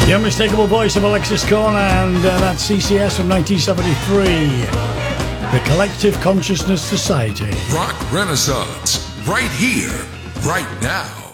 The unmistakable voice of Alexis Korner, and that's CCS from 1973. The Collective Consciousness Society. Rock Renaissance, right here, right now.